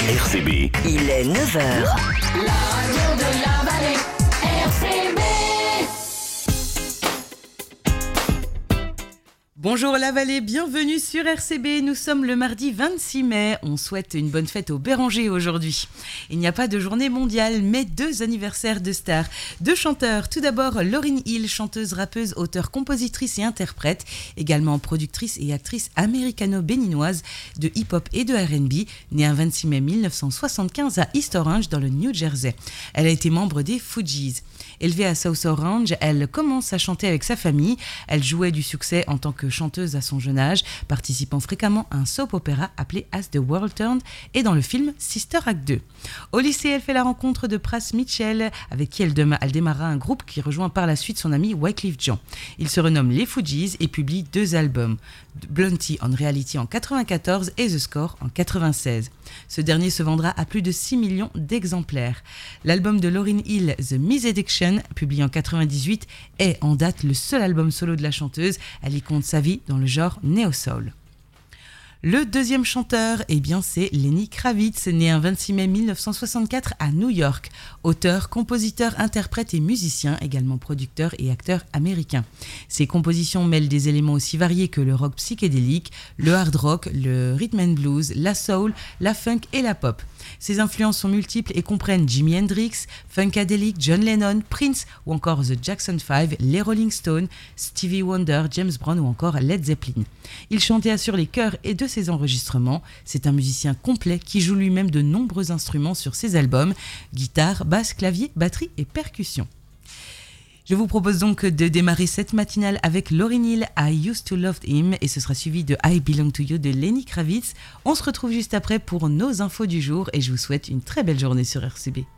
RCB. Il est 9h. La radio de la vallée, RCB. Bonjour la vallée, bienvenue sur RCB. Nous sommes le mardi 26 mai. On souhaite une bonne fête aux Bérangers aujourd'hui. Il n'y a pas de journée mondiale, mais 2 anniversaires de stars. 2 chanteurs. Tout d'abord, Lauryn Hill, chanteuse, rappeuse, auteure, compositrice et interprète. Également productrice et actrice américano-béninoise de hip-hop et de R&B. Née un 26 mai 1975 à East Orange dans le New Jersey. Elle a été membre des Fugees. Élevée à South Orange, elle commence à chanter avec sa famille. Elle jouait du succès en tant que chanteuse à son jeune âge, participant fréquemment à un soap-opéra appelé As the World Turned et dans le film Sister Act 2. Au lycée, elle fait la rencontre de Pras Mitchell, avec qui elle démarra un groupe qui rejoint par la suite son ami Wyclef Jean. Ils se renomment les Fugees et publient 2 albums, Blunty en Reality en 1994 et The Score en 1996. Ce dernier se vendra à plus de 6 millions d'exemplaires. L'album de Lauryn Hill, The Miseduction, publié en 1998, est en date le seul album solo de la chanteuse. Elle y compte sa vie dans le genre néo-soul. Le deuxième chanteur, c'est Lenny Kravitz, né un 26 mai 1964 à New York. Auteur, compositeur, interprète et musicien, également producteur et acteur américain. Ses compositions mêlent des éléments aussi variés que le rock psychédélique, le hard rock, le rhythm and blues, la soul, la funk et la pop. Ses influences sont multiples et comprennent Jimi Hendrix, Funkadelic, John Lennon, Prince ou encore The Jackson 5, les Rolling Stones, Stevie Wonder, James Brown ou encore Led Zeppelin. Il chante et assure les chœurs et de ses enregistrements. C'est un musicien complet qui joue lui-même de nombreux instruments sur ses albums, guitare, basse, clavier, batterie et percussion. Je vous propose donc de démarrer cette matinale avec Lauryn Hill, I Used to Love Him, et ce sera suivi de I Belong to You de Lenny Kravitz. On se retrouve juste après pour nos infos du jour et je vous souhaite une très belle journée sur RCB.